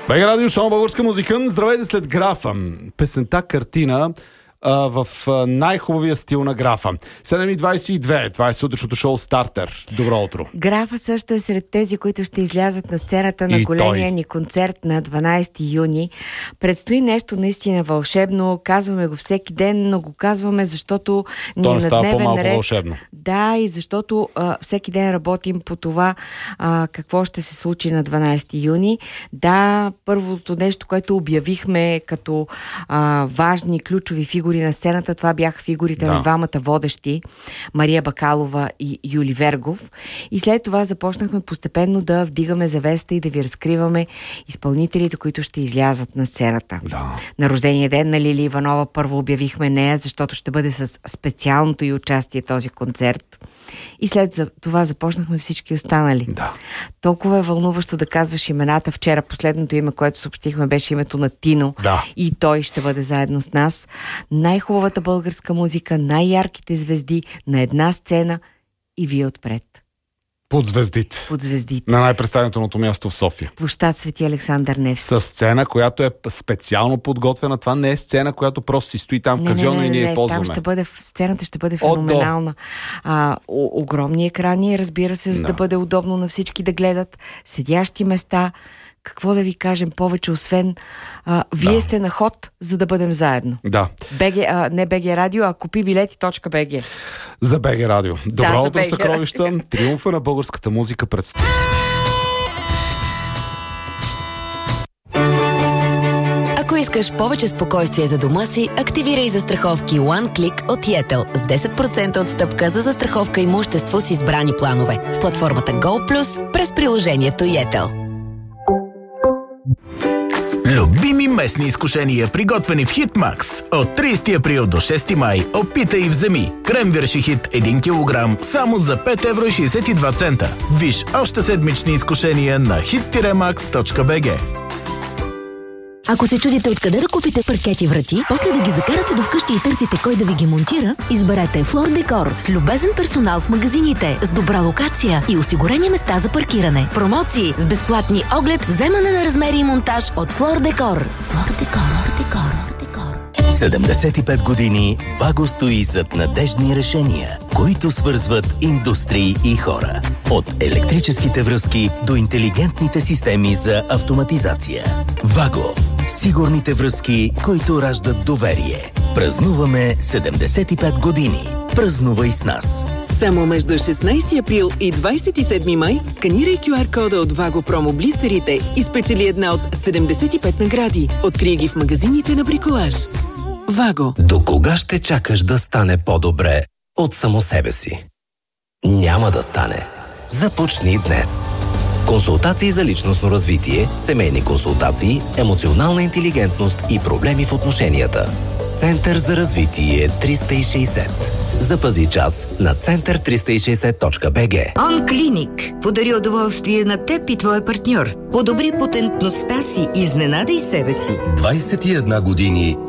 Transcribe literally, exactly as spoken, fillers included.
Бега радио, шоу българска музика. Здравейте след Графа. Песента Картина а, в а, най-хубавия стил на Графа. седем и двайсет и две. Това е сутрешното шоу Стартер. Добро утро. Графа също е сред тези, които ще излязат на сцената на И големия той. ни концерт на дванайсети юни. Предстои нещо наистина вълшебно. Казваме го всеки ден, но го казваме, защото ни То е не на става дневен по-малко ред. вълшебно. Да, и защото а, всеки ден работим по това а, какво ще се случи на дванайсети юни. Да, първото нещо, което обявихме като а, важни ключови фигури на сцената, това бяха фигурите Да. на двамата водещи, Мария Бакалова и Юли Вергов. И след това започнахме постепенно да вдигаме завеста и да ви разкриваме изпълнителите, които ще излязат на сцената. Да. На рождения ден на Лили Иванова първо обявихме нея, защото ще бъде с специалното й участие този концерт. И след за това започнахме всички останали. Да. Толкова е вълнуващо да казваш имената. Вчера последното име, което съобщихме, беше името на Тино. Да. И той ще бъде заедно с нас. Най-хубавата българска музика, най-ярките звезди на една сцена и вие отпред. Под звездите. Под звездите. На най-представителното място в София. Площад Свети Александър Невски. С сцена, която е специално подготвена. Това не е сцена, която просто си стои там в казиона и ние я ползваме. Там ще бъде, сцената ще бъде феноменална. А, о, огромни екрани, разбира се, за да. Да. да бъде удобно на всички да гледат. Седящи места. Какво да ви кажем повече, освен а, вие Да. сте на ход, за да бъдем заедно. Да. БГ, а, не БГ Радио, а купи билети точка бг. За БГ Радио. Добро за утро, БГ съкровища. Триумфа на българската музика предстои. Ако искаш повече спокойствие за дома си, активирай застраховки One Click от Yettel с десет процента отстъпка за застраховка имущество с избрани планове в платформата Go Plus през приложението Yettel. Любими местни изкушения, приготвени в Хитмакс. От трийсети април до шести май опитай и вземи. Крем-вирши хит един килограм само за пет евро и шейсет и два цента. Виж още седмични изкушения на хит макс точка бг. Ако се чудите откъде да купите паркети врати, после да ги закарате до вкъщи и търсите кой да ви ги монтира, изберете Флор Декор с любезен персонал в магазините, с добра локация и осигурени места за паркиране. Промоции с безплатни оглед, вземане на размери и монтаж от Флор Декор. Флор Декор, Декор, Декор. седемдесет и пет години Ваго стои зад надеждни решения, които свързват индустрии и хора. От електрическите връзки до интелигентните системи за автоматизация. Ваго. Сигурните връзки, които раждат доверие. Празнуваме седемдесет и пет години. Празнувай с нас. Само между шестнайсети април и двайсет и седми май сканирай ку ар кода от Vago промо блистерите и спечели една от седемдесет и пет награди. Открий ги в магазините на Бриколаж. Vago. До кога ще чакаш да стане по-добре от само себе си? Няма да стане. Започни днес. Консултации за личностно развитие, семейни консултации, емоционална интелигентност и проблеми в отношенията. Център за развитие триста и шейсет. Запази час на център триста и шейсет точка бг. Онклиник подари удоволствие на теб и твоя партньор. Подобри потентността си, изненадай себе си. двайсет и една години